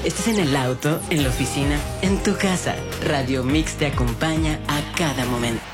Estés en el auto, en la oficina, en tu casa. Radio Mix te acompaña a cada momento.